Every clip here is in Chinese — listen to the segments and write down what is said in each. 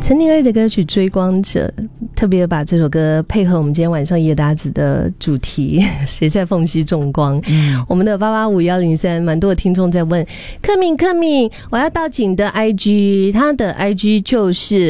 陈宁儿的歌曲《追光者》，特别把这首歌配合我们今天晚上夜搭子的主题谁在缝隙种光。我们的8851031蛮多的听众在问克敏，我要到景的 IG， 他的 IG 就是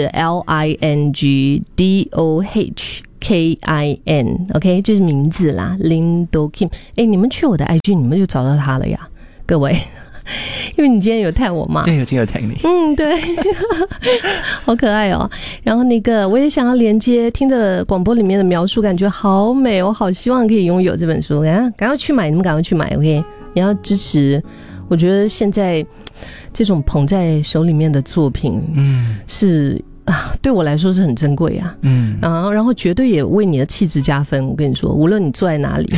LINGDOHKIN， OK， 就是名字啦， Lindo Kim。 你们去我的 IG 你们就找到他了呀，各位，因为你今天有tag我嘛。 对，我今天有tag你。 对好可爱哦。然后那个我也想要连接，听着广播里面的描述感觉好美，我好希望可以拥有这本书，赶快去买，你们赶快去买 OK。 你要支持，我觉得现在这种捧在手里面的作品是对我来说是很珍贵啊。然后绝对也为你的气质加分，我跟你说，无论你坐在哪里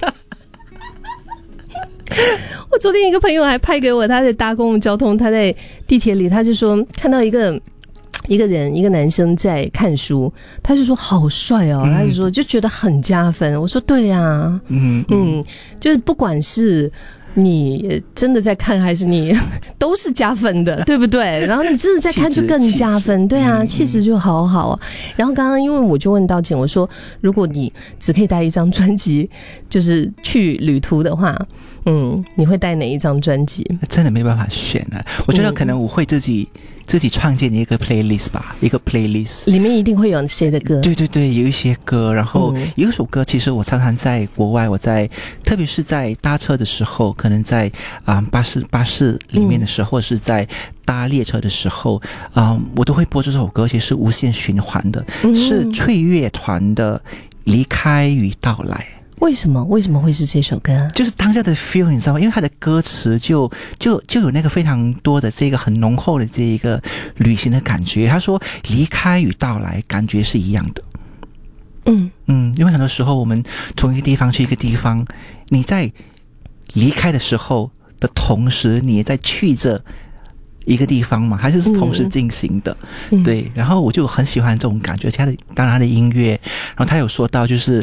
我昨天一个朋友还拍给我，他在搭公共交通，他在地铁里，他就说看到一个人，一个男生在看书，他就说好帅哦，他就说就觉得很加分。我说对啊，就是不管是你真的在看还是你都是加分的，对不对？然后你真的在看就更加分，对啊，气质就好好啊。然后刚刚因为我就问到景，我说如果你只可以带一张专辑，就是去旅途的话，你会带哪一张专辑？ 真的没办法选啊。我觉得可能我会自己创建一个 playlist 吧，一个 playlist 里面一定会有谁的歌？对，有一些歌，然后有一首歌，其实我常常在国外，特别是在搭车的时候，可能在巴士里面的时候，或者是在搭列车的时候，我都会播这首歌，而且是无限循环的，是翠乐团的《离开与到来》。 为什么会是这首歌？ 就是当下的 feel， 你知道吗？因为它的歌词就有那个非常多的这个很浓厚的这一个旅行的感觉。他说离开与到来感觉是一样的。因为很多时候我们从一个地方去一个地方，你在离开的时候的同时，你也在去着一个地方嘛，还是同时进行的。对，然后我就很喜欢这种感觉。当然他的音乐，然后他有说到就是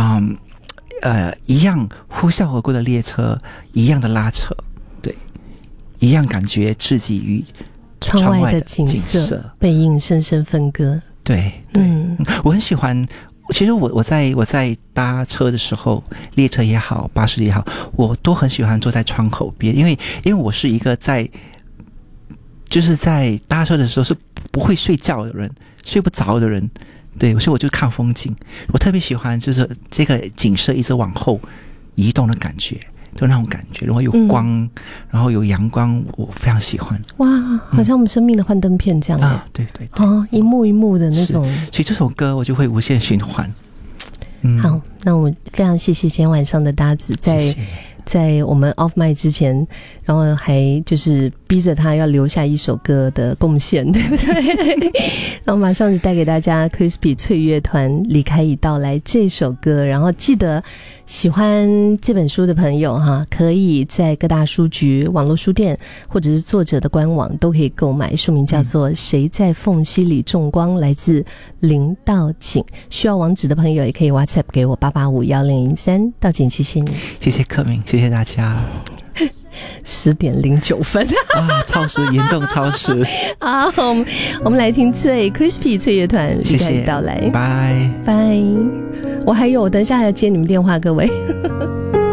一样呼啸而过的列车，一样的拉扯，对，一样感觉自己与窗外的景色背影深深分割。 对，我很喜欢。其实我在搭车的时候，列车也好，巴士也好，我都很喜欢坐在窗口边，因为我是一个就是在搭车的时候是不会睡觉的人，睡不着的人。对，所以我就看风景，我特别喜欢就是这个景色一直往后移动的感觉，就那种感觉，如果有光，然后有阳光，我非常喜欢。哇， 好像我们生命的幻灯片这样对， 一幕一幕的那种。 所以这首歌我就会无限循环。 好，那我非常谢谢今天晚上的搭子，在我们 off mic 之前，然后还就是逼着他要留下一首歌的贡献，对不对？然后马上就带给大家 Crispy 翠乐团离开已到来这首歌。然后记得喜欢这本书的朋友可以在各大书局、网络书店或者是作者的官网都可以购买，书名叫做谁在缝隙里种光，来自林道景。需要网址的朋友也可以 WhatsApp 给我8851003。道景，谢谢你。 谢谢克明，谢谢大家。 10点09分超时，严重超时。 好，我们来听Crispy 翠乐团离开已到来。 拜拜。 我还有，等一下还要接你们电话，各位。